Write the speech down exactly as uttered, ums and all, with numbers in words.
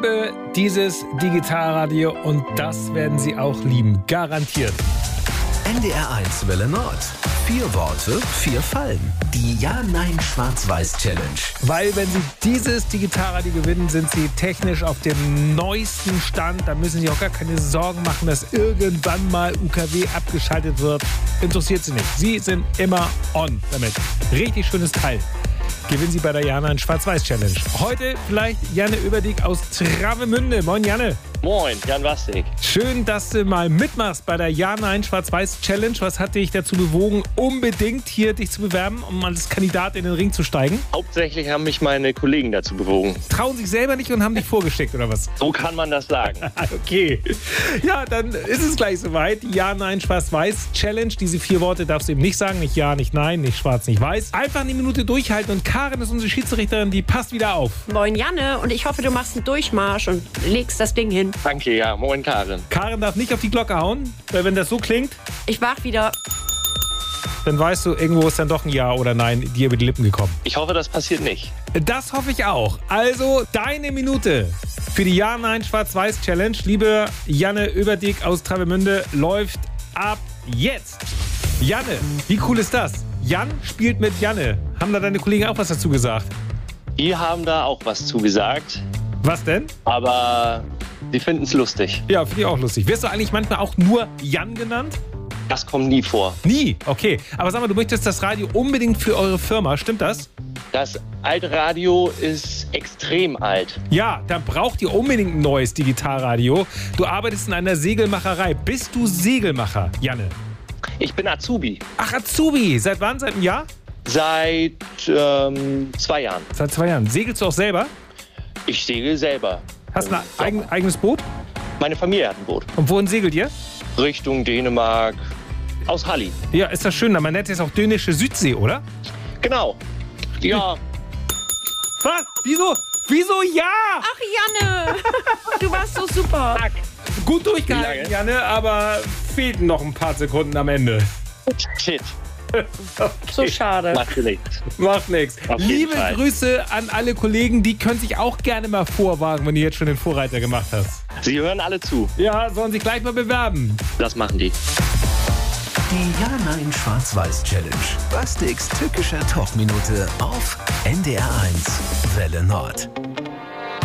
liebe dieses Digitalradio und das werden Sie auch lieben. Garantiert. N D R eins Welle Nord. Vier Worte, vier Fallen. Die Ja-Nein-Schwarz-Weiß-Challenge. Weil wenn Sie dieses Digitalradio gewinnen, sind Sie technisch auf dem neuesten Stand. Da müssen Sie auch gar keine Sorgen machen, dass irgendwann mal U K W abgeschaltet wird. Interessiert Sie nicht. Sie sind immer on damit. Richtig schönes Teil. Gewinnen Sie bei der Ja-Nein-Schwarz-Weiß-Challenge. Heute vielleicht Janne Oeberdiek aus Travemünde. Moin Janne. Moin, Jan Wastig. Schön, dass du mal mitmachst bei der Ja-Nein-Schwarz-Weiß-Challenge. Was hat dich dazu bewogen, unbedingt hier dich zu bewerben, um als Kandidat in den Ring zu steigen? Hauptsächlich haben mich meine Kollegen dazu bewogen. Trauen sich selber nicht und haben dich vorgeschickt, oder was? So kann man das sagen. Okay. Ja, dann ist es gleich soweit. Die Ja-Nein-Schwarz-Weiß-Challenge. Diese vier Worte darfst du eben nicht sagen. Nicht Ja, nicht Nein, nicht Schwarz, nicht Weiß. Einfach eine Minute durchhalten und Karin ist unsere Schiedsrichterin, die passt wieder auf. Moin Janne, und ich hoffe, du machst einen Durchmarsch und legst das Ding hin. Danke, ja. Moin, Karin. Karin darf nicht auf die Glocke hauen, weil wenn das so klingt, Ich wach wieder. dann weißt du, irgendwo ist dann doch ein Ja oder Nein dir über die Lippen gekommen. Ich hoffe, das passiert nicht. Das hoffe ich auch. Also deine Minute für die Ja-Nein-Schwarz-Weiß-Challenge. Liebe Janne Oeberdiek aus Travemünde, läuft ab jetzt. Janne, wie cool ist das? Jan spielt mit Janne. Haben da deine Kollegen auch was dazu gesagt? Die haben da auch was zugesagt, Was denn? aber sie finden es lustig. Ja, finde ich auch lustig. Wirst du eigentlich manchmal auch nur Jan genannt? Das kommt nie vor. Nie? Okay. Aber sag mal, du möchtest das Radio unbedingt für eure Firma. Stimmt das? Das alte Radio ist extrem alt. Ja, dann braucht ihr unbedingt ein neues Digitalradio. Du arbeitest in einer Segelmacherei. Bist du Segelmacher, Janne? Ich bin Azubi. Ach, Azubi. Seit wann? Seit einem Jahr? Seit ähm, zwei Jahren. Seit zwei Jahren. Segelst du auch selber? Ich segel selber. Hast du ein eigen, eigenes Boot? Meine Familie hat ein Boot. Und wohin segelt ihr? Richtung Dänemark. Aus Halli. Ja, ist das schön. Man nennt es auch dänische Südsee, oder? Genau. Ja. Was? Wieso? Wieso ja? Ach Janne, du warst so super. Gut durchgehalten, Wie lange? Janne, aber fehlten noch ein paar Sekunden am Ende. Shit. So schade. Macht nichts. Macht nichts. Auf jeden Liebe Fall. Grüße an alle Kollegen, die können sich auch gerne mal vorwagen, wenn du jetzt schon den Vorreiter gemacht hast. Sie hören alle zu. Ja, sollen sich gleich mal bewerben. Das machen die. Die Ja-Nein-Schwarz-Weiß-Challenge. Bastiks tückischer Talkminute auf N D R eins Welle Nord.